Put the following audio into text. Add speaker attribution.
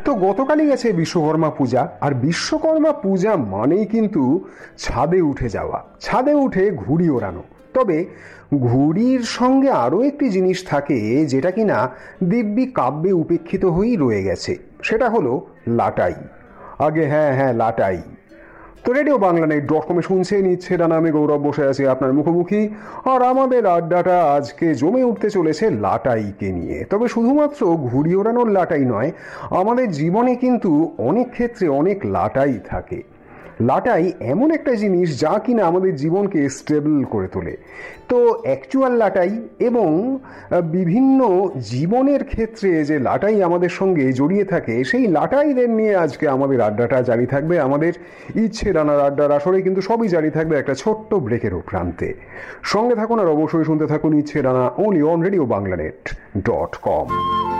Speaker 1: তো গতকালই গেছে বিশ্বকর্মা পূজা, আর বিশ্বকর্মা পূজা মানেই কিন্তু ছাদে উঠে যাওয়া, ছাদে উঠে ঘুড়ি ওড়ানো। তবে ঘুড়ির সঙ্গে আরও একটি জিনিস থাকে যেটা কিনা দিব্যি কাব্যে উপেক্ষিত হয়েই রয়ে গেছে, সেটা হলো লাটাই। আগে হ্যাঁ হ্যাঁ, লাটাই। তো রেডিও বাংলা নেট.com-এ শুনছেন ইচ্ছে ডানা, আমি গৌরব বসে আছি আপনার মুখোমুখি, আর আমাদের আড্ডাটা আজকে জমে উঠতে চলেছে লাটাইকে নিয়ে। তবে শুধুমাত্র ঘুড়ি ওড়ানোর লাটাই নয়, আমাদের জীবনে কিন্তু অনেক ক্ষেত্রে অনেক লাটাই থাকে। লাটাই এমন একটা জিনিস যা কিনা আমাদের জীবনকে স্টেবল করে তোলে। তো অ্যাকচুয়াল লাটাই এবং বিভিন্ন জীবনের ক্ষেত্রে যে লাটাই আমাদের সঙ্গে জড়িয়ে থাকে, সেই লাটাইদের নিয়ে আজকে আমাদের আড্ডাটা জারি থাকবে। আমাদের ইচ্ছে ডানার আড্ডার আসরে কিন্তু সবই জারি থাকবে একটা ছোট্ট ব্রেকেরও প্রান্তে। সঙ্গে থাকুন আর অবশ্যই শুনতে থাকুন ইচ্ছে ডানা, only on Radio Bangla Net.com।